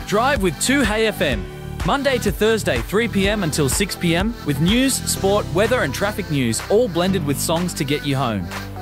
Drive with 2Hey FM. Monday to Thursday, 3 p.m. until 6 p.m. with news, sport, weather and traffic news, all blended with songs to get you home.